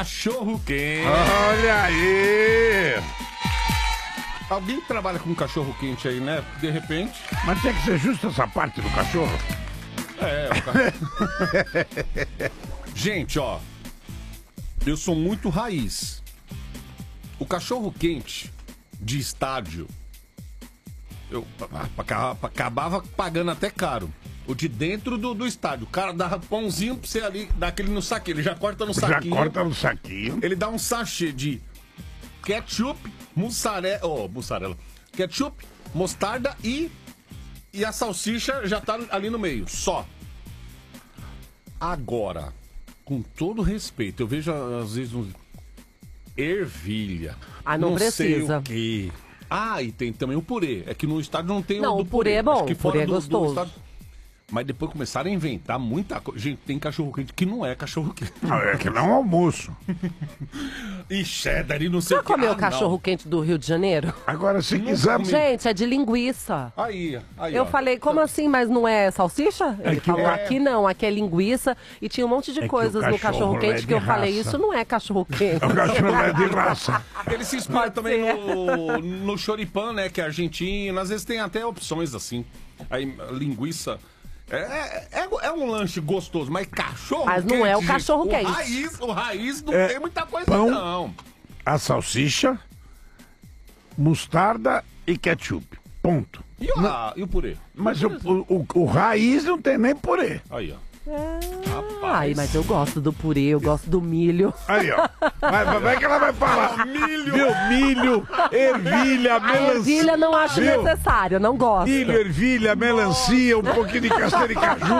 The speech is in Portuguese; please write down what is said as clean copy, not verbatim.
Cachorro quente. Olha aí! Alguém trabalha com cachorro quente aí, né? De repente. Mas tem que ser justo essa parte do cachorro. Gente, ó. Eu sou muito raiz. O cachorro quente de estádio, eu acabava pagando até caro. O de dentro do estádio. O cara dava pãozinho pra você ali, dá aquele no saquinho. Ele já corta no saquinho. Já corta no saquinho. Ele dá um sachê de ketchup, mussarela. Ketchup, mostarda e a salsicha já tá ali no meio. Só. Agora, com todo respeito, eu vejo às vezes ervilha. Ah, não precisa. Sei o quê. Ah, e tem também o purê. É que no estádio não tem Não, o do o purê é bom, Acho que o purê fora é gostoso. estádio... Mas depois começaram a inventar muita coisa. Gente, tem cachorro quente que não é cachorro quente. É que não é um almoço. E cheddar e não sei Já o que. comeu cachorro quente do Rio de Janeiro? Agora, se quiser... Gente, é de linguiça. Aí, Eu ó. falei, como assim, mas não é salsicha? Ele que falou, é. aqui não, aqui é linguiça. E tinha um monte de que coisas o no cachorro cachorro quente é que eu de falei, raça. isso não é cachorro quente. O cachorro é de raça. Ele se inspira também no choripan, né? Que é argentino. Às vezes tem até opções assim. Aí, linguiça. É um lanche gostoso, mas cachorro Mas não quente, é o gente, cachorro quente. O raiz não tem muita coisa, pão, não. A salsicha, mostarda e ketchup. Ponto. E o purê? Mas o raiz não tem nem purê. Aí, ó. Ai, mas eu gosto do purê, eu gosto do milho. Aí, ó. Vai que ela vai falar. Milho. Viu? Milho, ervilha, A melancia. ervilha não acho Viu? necessária, não gosto. Milho, ervilha, melancia, um pouquinho de castanha de caju.